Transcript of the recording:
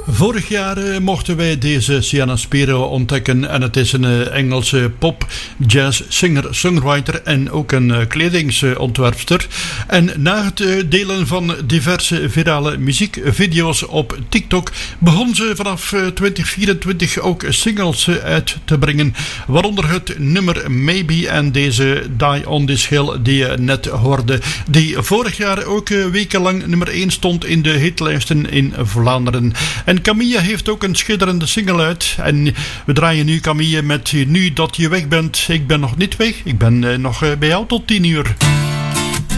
Vorig jaar mochten wij deze Sienna Spiro ontdekken en het is een Engelse pop, jazz, singer, songwriter en ook een kledingsontwerpster. En na het delen van diverse virale muziekvideo's op TikTok begon ze vanaf 2024 ook singles uit te brengen, waaronder het nummer Maybe en deze Die on This Hill die je net hoorde, die vorig jaar ook wekenlang nummer 1 stond in de hitlijsten in Vlaanderen. En Camille heeft ook een schitterende single uit. En we draaien nu Camille met Nu dat je weg bent. Ik ben nog niet weg. Ik ben nog bij jou tot 10 uur.